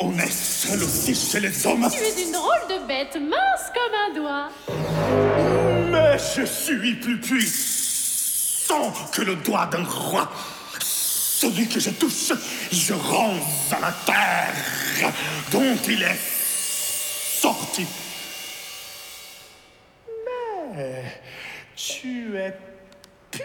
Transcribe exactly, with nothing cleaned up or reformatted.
On est seul aussi chez les hommes. Tu es une drôle de bête, mince comme un doigt. Mais je suis plus puissant que le doigt d'un roi. Celui que je touche, je rends à la terre dont il est sorti. Mais tu es